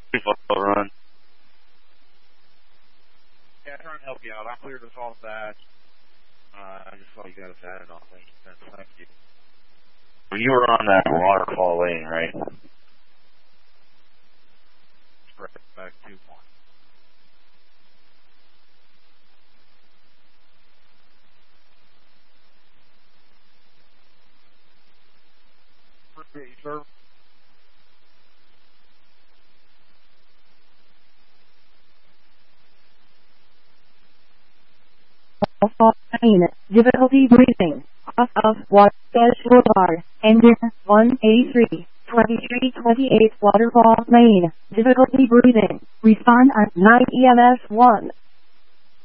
Default run. Yeah, I'm trying to help you out. I cleared this all fast. I just saw you guys had it all. Thank you. You were on that waterfall lane, right? Right back to 1. Appreciate you, sir. Lane. Difficulty breathing. Off of what? Schedule bar. Engine 1A3. 2328 Waterfall Lane. Difficulty breathing. Respond at 9 EMS 1.